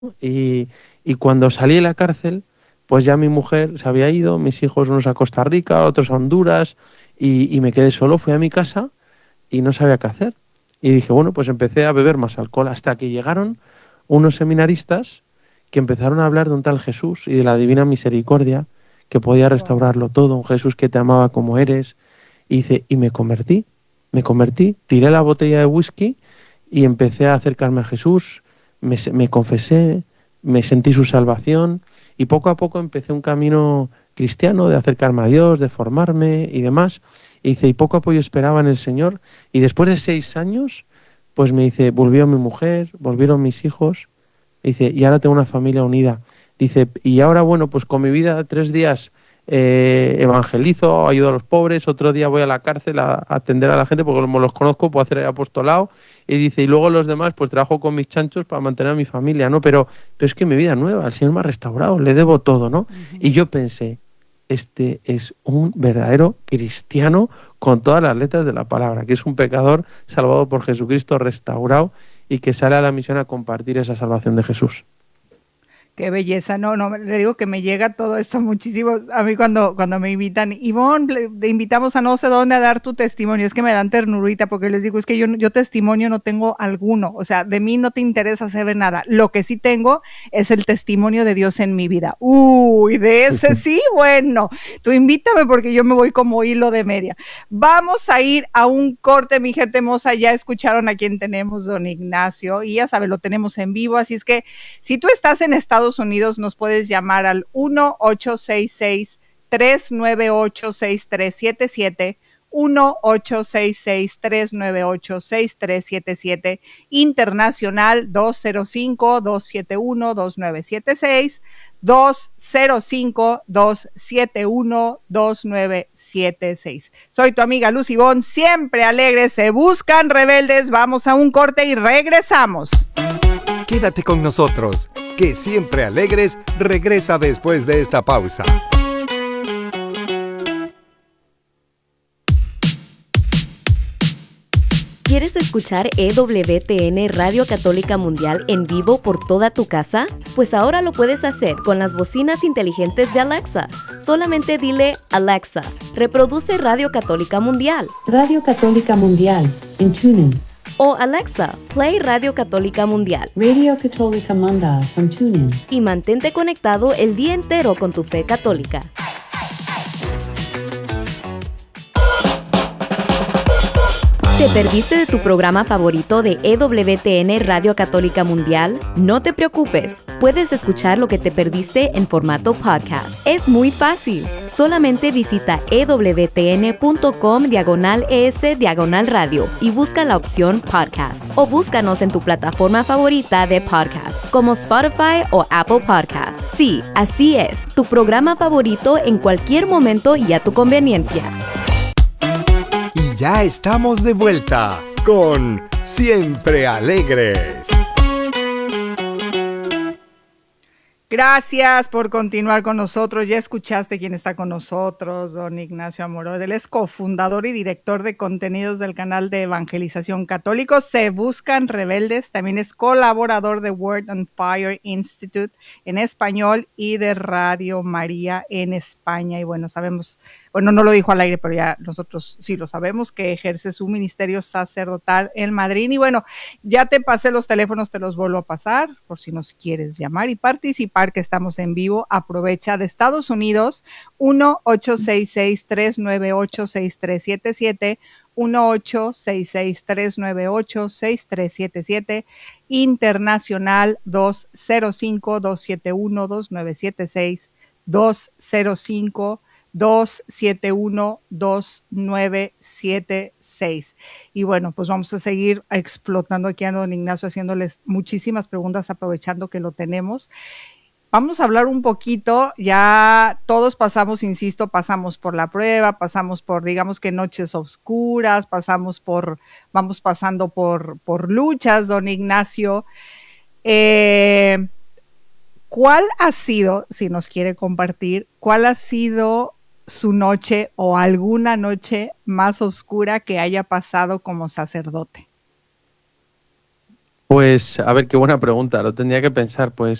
y, y cuando salí de la cárcel, pues ya mi mujer se había ido, mis hijos unos a Costa Rica, otros a Honduras, y me quedé solo, fui a mi casa y no sabía qué hacer. Y dije, bueno, pues empecé a beber más alcohol hasta que llegaron unos seminaristas que empezaron a hablar de un tal Jesús y de la divina misericordia que podía Wow. restaurarlo todo, un Jesús que te amaba como eres. Y dice, y me convertí, tiré la botella de whisky y empecé a acercarme a Jesús, me confesé, me sentí su salvación y poco a poco empecé un camino cristiano de acercarme a Dios, de formarme y demás. Y dice, y poco a poco yo esperaba en el Señor y después de 6 años, pues me dice, volvió mi mujer, volvieron mis hijos, dice, y ahora tengo una familia unida. Dice, y ahora bueno, pues con mi vida 3 días evangelizo, ayudo a los pobres, otro día voy a la cárcel a atender a la gente porque como los conozco, puedo hacer el apostolado. Y dice, y luego los demás, pues trabajo con mis chanchos para mantener a mi familia, ¿no? Pero es que mi vida es nueva, el Señor me ha restaurado, le debo todo, ¿no? Y Ujú. yo pensé, este es un verdadero cristiano con todas las letras de la palabra, que es un pecador salvado por Jesucristo, restaurado y que sale a la misión a compartir esa salvación de Jesús. Qué belleza, no, no, le digo que me llega todo esto muchísimo. A mí cuando me invitan, Ivonne, te invitamos a no sé dónde a dar tu testimonio, es que me dan ternurita porque les digo, es que yo testimonio no tengo alguno, o sea, de mí no te interesa saber nada. Lo que sí tengo es el testimonio de Dios en mi vida. Uy, de ese sí, bueno, tú invítame porque yo me voy como hilo de media. Vamos a ir a un corte, mi gente hermosa, ya escucharon a quién tenemos, don Ignacio, y ya sabe, lo tenemos en vivo, así es que si tú estás en Estados Unidos, nos puedes llamar al 1-866-398-6377, 1-866-398-6377, internacional 205-271-2976, 205-271-2976. Soy tu amiga Lucy Bon, siempre alegres, se buscan rebeldes. Vamos a un corte y regresamos. Quédate con nosotros, que Siempre Alegres regresa después de esta pausa. ¿Quieres escuchar EWTN Radio Católica Mundial en vivo por toda tu casa? Pues ahora lo puedes hacer con las bocinas inteligentes de Alexa. Solamente dile, Alexa, reproduce Radio Católica Mundial. Radio Católica Mundial, en TuneIn. O Alexa, play Radio Católica Mundial. Radio Católica Mundial from TuneIn. Y mantente conectado el día entero con tu fe católica. ¿Te perdiste de tu programa favorito de EWTN Radio Católica Mundial? No te preocupes, puedes escuchar lo que te perdiste en formato podcast. Es muy fácil. Solamente visita ewtn.com/es/radio y busca la opción podcast. O búscanos en tu plataforma favorita de podcast, como Spotify o Apple Podcasts. Sí, así es, tu programa favorito en cualquier momento y a tu conveniencia. Ya estamos de vuelta con Siempre Alegres. Gracias por continuar con nosotros. Ya escuchaste quién está con nosotros, don Ignacio Amorós. Él es cofundador y director de contenidos del canal de evangelización católico Se Buscan Rebeldes. También es colaborador de Word on Fire Institute en español y de Radio María en España. Y bueno, sabemos, bueno, no lo dijo al aire, pero ya nosotros sí lo sabemos, que ejerce su ministerio sacerdotal en Madrid. Y bueno, ya te pasé los teléfonos, te los vuelvo a pasar por si nos quieres llamar y participar, que estamos en vivo. Aprovecha de Estados Unidos, 1-866-398-6377, 1-866-398-6377, internacional 205-271-2976, 205-271-2976. Y bueno, pues vamos a seguir explotando aquí a don Ignacio, haciéndoles muchísimas preguntas, aprovechando que lo tenemos. Vamos a hablar un poquito, ya todos pasamos, insisto, pasamos por la prueba, pasamos por, digamos que noches oscuras, vamos pasando por luchas, don Ignacio. ¿Cuál ha sido, si nos quiere compartir, cuál ha sido su noche o alguna noche más oscura que haya pasado como sacerdote? Pues, a ver, qué buena pregunta. Lo tendría que pensar. Pues